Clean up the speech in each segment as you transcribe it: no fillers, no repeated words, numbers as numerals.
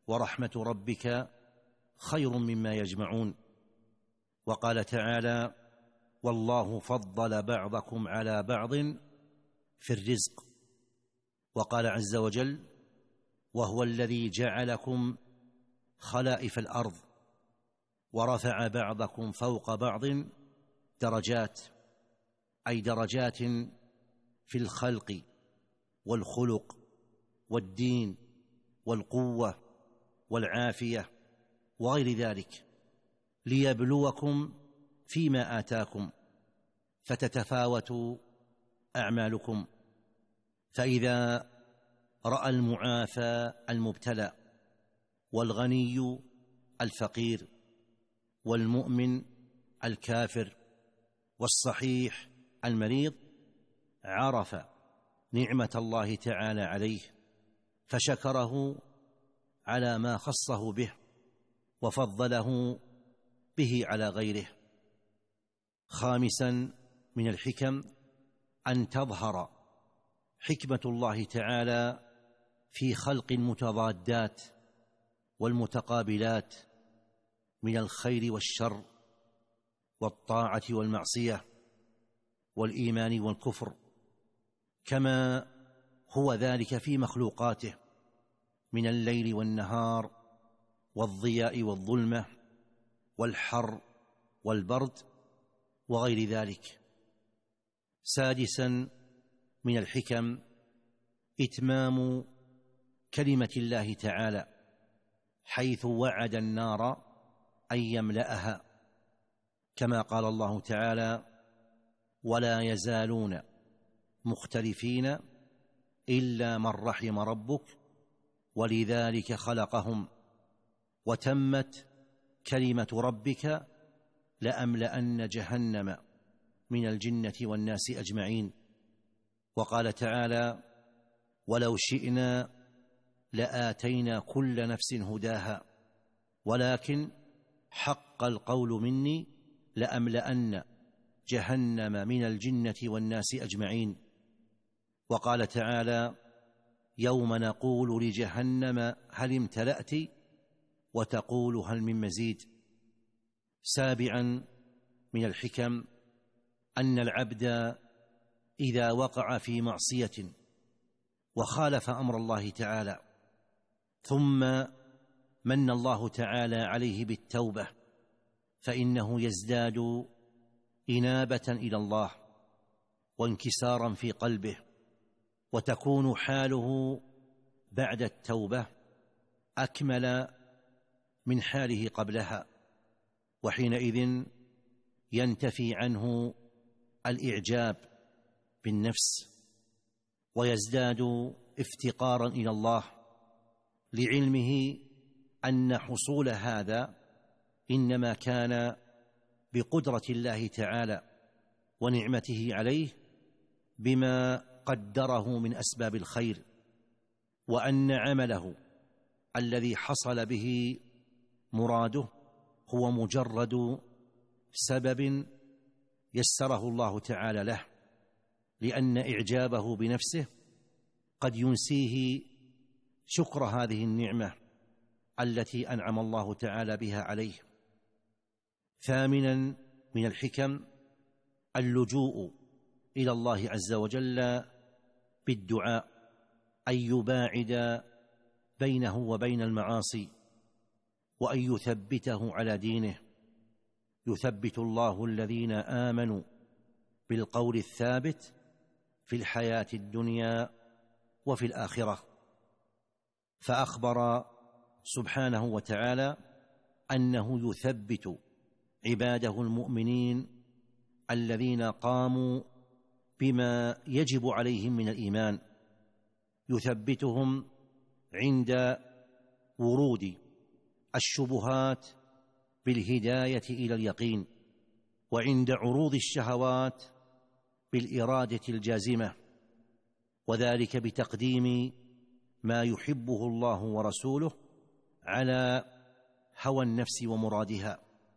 ورحمة ربك خير مما يجمعون. وقال تعالى: والله فضل بعضكم على بعض في الرزق. وقال عز وجل: وهو الذي جعلكم خلائف الأرض ورفع بعضكم فوق بعض درجات، أي درجات في الخلق والخلق والدين والقوة والعافية وغير ذلك، ليبلوكم فيما آتاكم فتتفاوت أعمالكم. فإذا رأى المعافى المبتلى والغني الفقير والمؤمن الكافر والصحيح المريض، عرف نعمة الله تعالى عليه فشكره على ما خصه به وفضله به على غيره. خامسا من الحكم أن تظهر حكمة الله تعالى في خلق المتضادات والمتقابلات من الخير والشر والطاعة والمعصية والإيمان والكفر، كما هو ذلك في مخلوقاته من الليل والنهار والضياء والظلمة والحر والبرد وغير ذلك. سادسا من الحكم إتمام كلمة الله تعالى، حيث وعد النار أن يملأها، كما قال الله تعالى: ولا يزالون مختلفين إلا من رحم ربك ولذلك خلقهم وتمت كلمة ربك لأملأن جهنم من الجنة والناس أجمعين. وقال تعالى: ولو شئنا لآتينا كل نفس هداها ولكن حق القول مني لأملأن جهنم من الجنة والناس أجمعين. وقال تعالى: يوم نقول لجهنم هل امتلأت وتقول هل من مزيد. سابعا من الحكم أن العبد إذا وقع في معصية وخالف أمر الله تعالى ثم من الله تعالى عليه بالتوبة، فإنه يزداد إنابة إلى الله وانكسارا في قلبه، وتكون حاله بعد التوبة أكمل من حاله قبلها، وحينئذ ينتفي عنه الإعجاب بالنفس ويزداد افتقارا إلى الله، لعلمه أن حصول هذا إنما كان بقدرة الله تعالى ونعمته عليه بما قدره من أسباب الخير، وأن عمله الذي حصل به مراده هو مجرد سبب يسره الله تعالى له، لأن إعجابه بنفسه قد ينسيه شكر هذه النعمة التي أنعم الله تعالى بها عليه. ثامنا من الحكم اللجوء إلى الله عز وجل بالدعاء، أن يباعد بينه وبين المعاصي وأن يثبته على دينه. يثبت الله الذين آمنوا بالقول الثابت في الحياة الدنيا وفي الآخرة. فأخبر سبحانه وتعالى أنه يثبت عباده المؤمنين الذين قاموا بما يجب عليهم من الإيمان، يثبتهم عند ورود الشبهات بالهداية إلى اليقين، وعند عروض الشهوات بالإرادة الجازمة، وذلك بتقديم ما يحبه الله ورسوله على هوى النفس ومرادها.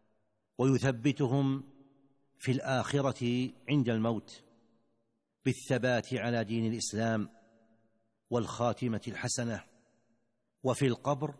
ويثبتهم في الآخرة عند الموت بالثبات على دين الإسلام والخاتمة الحسنة، وفي القبر